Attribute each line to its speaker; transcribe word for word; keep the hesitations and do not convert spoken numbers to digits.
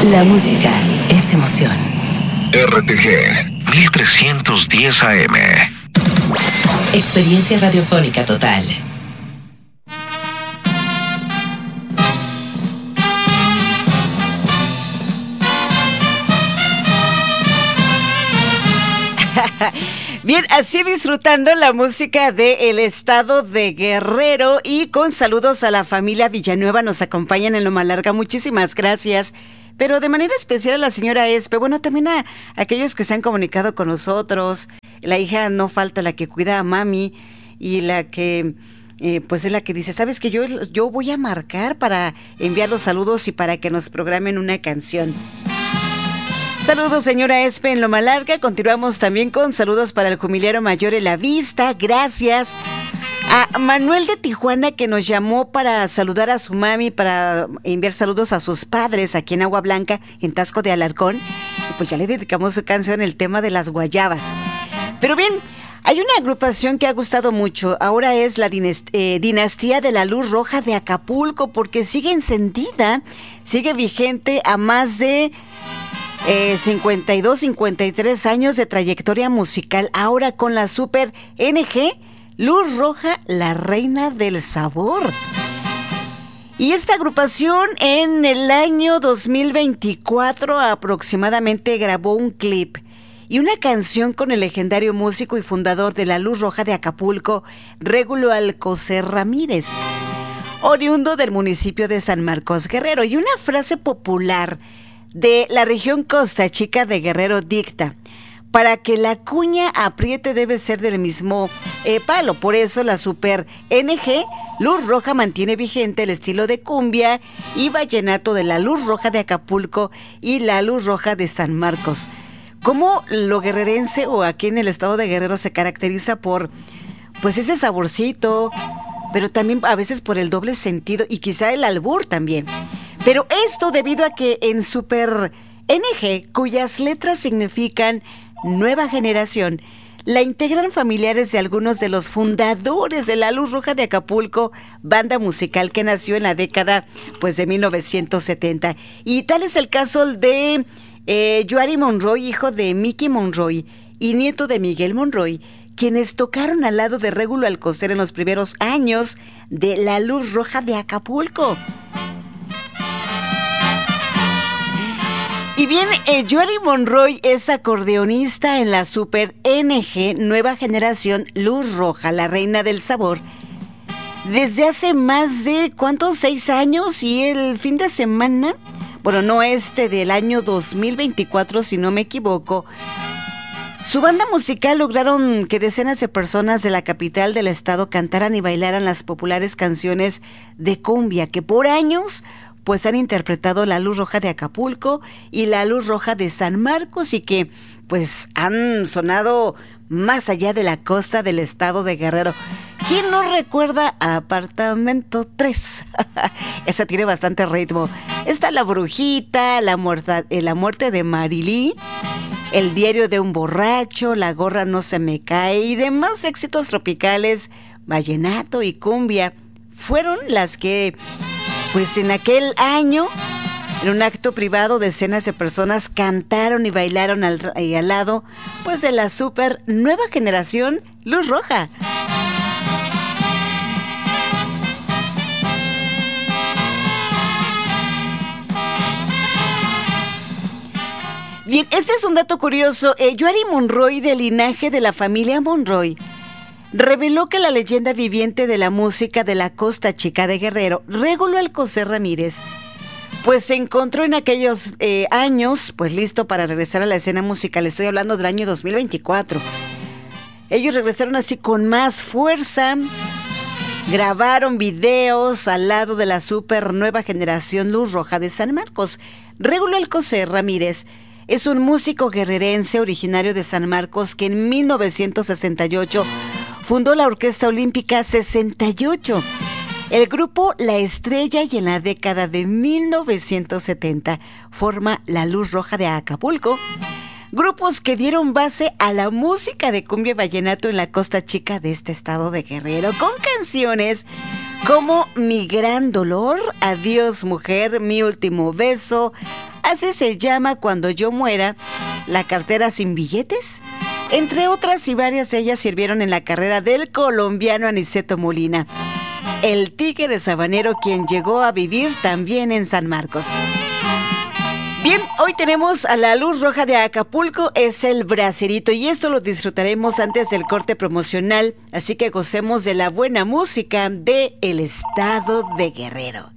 Speaker 1: La música es emoción.
Speaker 2: R T G mil trescientos diez A M.
Speaker 1: Experiencia radiofónica total.
Speaker 3: Bien, así disfrutando la música de el estado de Guerrero y con saludos a la familia Villanueva, nos acompañan en Loma Larga, muchísimas gracias. Pero de manera especial a la señora Espe, bueno, también a aquellos que se han comunicado con nosotros. La hija no falta, la que cuida a mami y la que, eh, pues es la que dice, ¿sabes que yo, yo voy a marcar para enviar los saludos y para que nos programen una canción? Saludos, señora Espe, en Loma Larga. Continuamos también con saludos para el jubilero mayor en La Vista. Gracias a Manuel de Tijuana, que nos llamó para saludar a su mami, para enviar saludos a sus padres aquí en Agua Blanca, en Taxco de Alarcón. Y pues ya le dedicamos su canción, el tema de las guayabas. Pero bien, hay una agrupación que ha gustado mucho. Ahora es la dinast- eh, Dinastía de la Luz Roja de Acapulco, porque sigue encendida, sigue vigente a más de Eh, cincuenta y dos, cincuenta y tres años de trayectoria musical, ahora con la Super N G Luz Roja, la reina del sabor. Y esta agrupación en el año dos mil veinticuatro aproximadamente grabó un clip y una canción con el legendario músico y fundador de la Luz Roja de Acapulco, Régulo Alcocer Ramírez, oriundo del municipio de San Marcos Guerrero, y una frase popular de la región Costa Chica de Guerrero dicta: para que la cuña apriete debe ser del mismo eh, palo. Por eso la Super N G Luz Roja mantiene vigente el estilo de cumbia y vallenato de la Luz Roja de Acapulco y la Luz Roja de San Marcos. ¿Cómo lo guerrerense o aquí en el estado de Guerrero se caracteriza por pues ese saborcito, pero también a veces por el doble sentido y quizá el albur también? Pero esto debido a que en Super N G, cuyas letras significan nueva generación, la integran familiares de algunos de los fundadores de la Luz Roja de Acapulco, banda musical que nació en la década pues de mil novecientos setenta. Y tal es el caso de eh, Yoari Monroy, hijo de Mickey Monroy y nieto de Miguel Monroy, quienes tocaron al lado de Régulo Alcocer en los primeros años de la Luz Roja de Acapulco. Y bien, eh, Yoari Monroy es acordeonista en la Super N G Nueva Generación Luz Roja, la reina del sabor, desde hace más de, ¿cuántos? Seis años, y el fin de semana, bueno, no este del año dos mil veinticuatro, si no me equivoco, su banda musical lograron que decenas de personas de la capital del estado cantaran y bailaran las populares canciones de cumbia que por años pues han interpretado la Luz Roja de Acapulco y la Luz Roja de San Marcos y que pues han sonado más allá de la costa del estado de Guerrero. ¿Quién no recuerda a Apartamento tres? Esa tiene bastante ritmo. Está La Brujita, la, muerta, eh, la muerte de Marilí, El diario de un borracho, La gorra no se me cae y demás éxitos tropicales, vallenato y cumbia fueron las que pues en aquel año, en un acto privado, decenas de personas cantaron y bailaron al, y al lado pues de la Super Nueva Generación Luz Roja. Bien, este es un dato curioso. Eh, Yoari Monroy, del linaje de la familia Monroy, reveló que la leyenda viviente de la música de la Costa Chica de Guerrero, Régulo Alcocer Ramírez, pues se encontró en aquellos eh, años, pues listo para regresar a la escena musical. Estoy hablando del año dos mil veinticuatro. Ellos regresaron así con más fuerza, grabaron videos al lado de la Super Nueva Generación Luz Roja de San Marcos. Régulo Alcocer Ramírez es un músico guerrerense originario de San Marcos que en mil novecientos sesenta y ocho fundó la Orquesta Olímpica sesenta y ocho, el grupo La Estrella, y en la década de mil novecientos setenta forma la Luz Roja de Acapulco, grupos que dieron base a la música de cumbia y vallenato en la Costa Chica de este estado de Guerrero, con canciones como Mi Gran Dolor, Adiós Mujer, Mi Último Beso, Así se llama Cuando yo muera, La cartera sin billetes, entre otras, y varias de ellas sirvieron en la carrera del colombiano Aniceto Molina, el tigre sabanero, quien llegó a vivir también en San Marcos. Bien, hoy tenemos a la Luz Roja de Acapulco, es el bracerito, y esto lo disfrutaremos antes del corte promocional, así que gocemos de la buena música de El Estado de Guerrero.